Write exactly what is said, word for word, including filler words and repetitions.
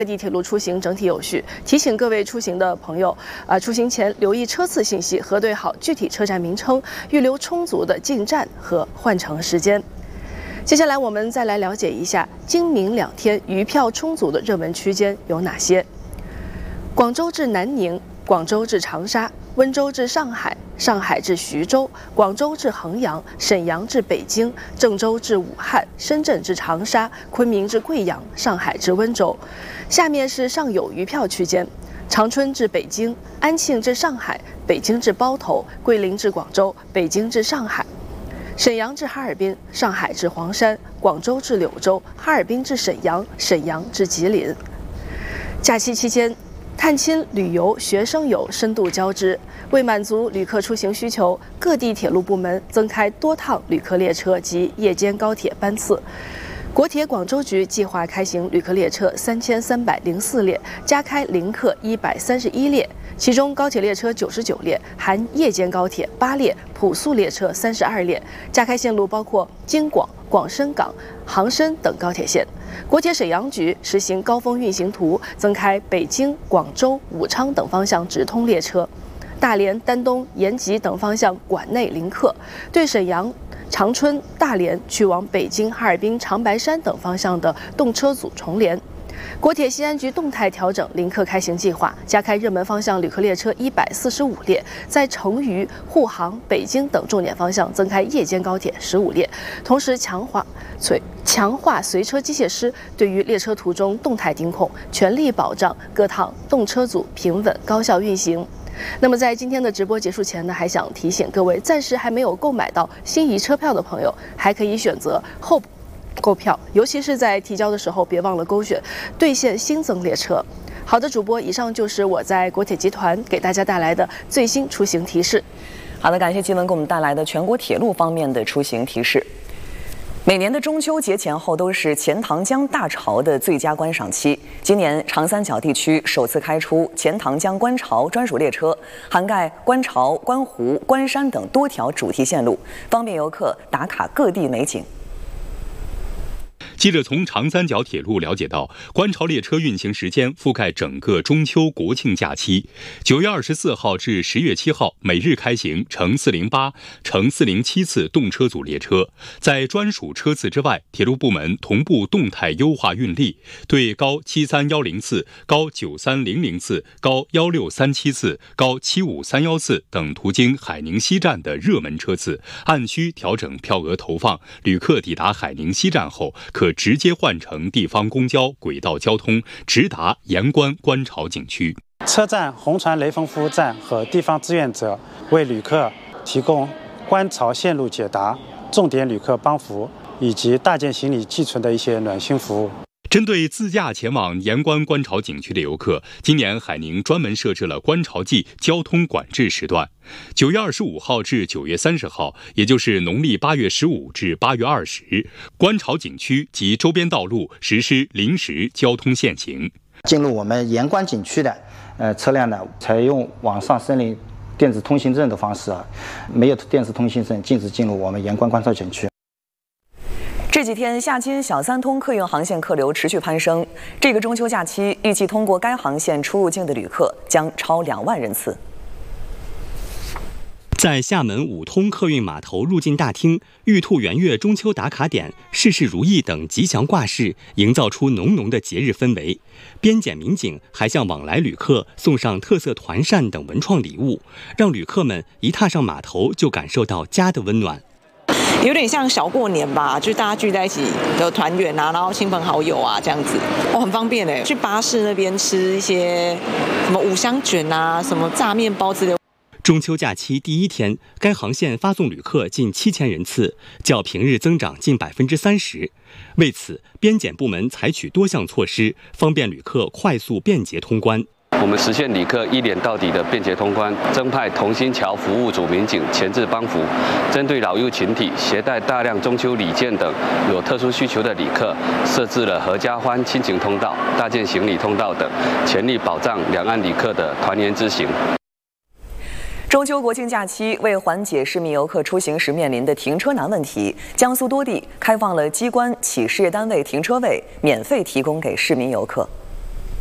各地铁路出行整体有序，提醒各位出行的朋友，啊、呃，出行前留意车次信息，核对好具体车站名称，预留充足的进站和换乘时间。接下来我们再来了解一下今明两天余票充足的热门区间有哪些。广州至南宁、广州至长沙、温州至上海、上海至徐州、广州至衡阳、沈阳至北京、郑州至武汉、深圳至长沙、昆明至贵阳、上海至温州。下面是尚有余票区间：长春至北京、安庆至上海、北京至包头、桂林至广州、北京至上海、沈阳至哈尔滨、上海至黄山、广州至柳州、哈尔滨至沈阳、沈阳至吉林。假期期间，探亲、旅游、学生游深度交织，为满足旅客出行需求，各地铁路部门增开多趟旅客列车及夜间高铁班次。国铁广州局计划开行旅客列车三千三百零四列，加开临客一百三十一列，其中高铁列车九十九列，含夜间高铁八列，普速列车三十二列。加开线路包括京广、广深港、杭深等高铁线。国铁沈阳局实行高峰运行图，增开北京、广州、武昌等方向直通列车，大连、丹东、延吉等方向管内临客，对沈阳、长春、大连去往北京、哈尔滨、长白山等方向的动车组重联。国铁西安局动态调整临客开行计划，加开热门方向旅客列车一百四十五列，在成渝、沪杭、北京等重点方向增开夜间高铁十五列，同时强化随强化随车机械师对于列车途中动态盯控，全力保障各趟动车组平稳高效运行。那么在今天的直播结束前呢，还想提醒各位，暂时还没有购买到心仪车票的朋友，还可以选择后购票，尤其是在提交的时候，别忘了勾选兑现新增列车。好的，主播，以上就是我在国铁集团给大家带来的最新出行提示。 好的，感谢基文给我们带来的全国铁路方面的出行提示。每年的中秋节前后都是钱塘江大潮的最佳观赏期。今年长三角地区首次开出钱塘江观潮专属列车，涵盖观潮、观湖、观山等多条主题线路，方便游客打卡各地美景。 记者从长三角铁路了解到，观潮列车运行时间覆盖整个中秋国庆假期，九月二十四号至十月七号每日开行乘四零八、乘四零七次动车组列车。在专属车次之外，铁路部门同步动态优化运力，对高七三一零次、高九三零零次、高一六三七次、高七五三一次等途经海宁西站的热门车次，按需调整票额投放。旅客抵达海宁西站后，可直接换乘地方公交、轨道交通，直达盐官观潮景区。 车站红船雷锋服务站和地方志愿者为旅客提供观潮线路解答、重点旅客帮扶以及大件行李寄存的一些暖心服务。 针对自驾前往盐官观潮景区的游客，今年海宁专门设置了观潮季交通管制时段，九月二十五号至九月三十号，也就是农历八月十五至八月二十，观潮景区及周边道路实施临时交通限行。 进入我们盐官景区的呃车辆呢，采用网上申领电子通行证的方式啊，没有电子通行证禁止进入我们盐官观潮景区。 这几天夏津小三通客运航线客流持续攀升，这个中秋假期预计通过该航线出入境的旅客将超两万人次。 在厦门五通客运码头入境大厅，玉兔圆月中秋打卡点、事事如意等吉祥挂饰，营造出浓浓的节日氛围。边检民警还向往来旅客送上特色团扇等文创礼物，让旅客们一踏上码头就感受到家的温暖。 有点像小过年吧，就大家聚在一起的团圆啊，然后亲朋好友啊这样子，哦，很方便哎。去巴士那边吃一些什么五香卷啊，什么炸面包之类的。 中秋假期第一天，该航线发送旅客近七千人次，较平日增长近百分之三十。为此，边检部门采取多项措施，方便旅客快速便捷通关。 我们实现旅客一脸到底的便捷通关，增派同心桥服务组民警前置帮扶，针对老幼群体携带大量中秋礼件等有特殊需求的旅客，设置了合家欢亲情通道、大件行李通道等，全力保障两岸旅客的团圆之行。 中秋国庆假期，为缓解市民游客出行时面临的停车难问题，江苏多地开放了机关企事业单位停车位，免费提供给市民游客。